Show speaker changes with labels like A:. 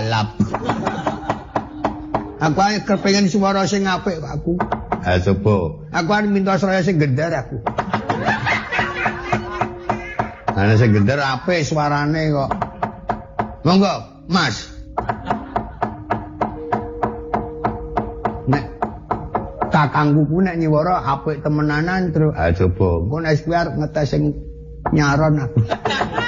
A: balap. Aku ae kepengin swara sing apik kok aku.
B: Ha coba.
A: Aku arep minta swara sing gendar aku.
B: Ana sing gendar
A: Apik suarane kok. Monggo, Mas. Nek kakangku ku nek nyiwara apik temenanan terus.
B: ha coba.
A: Engko nek kuwi arep ngetes sing nyaron aku.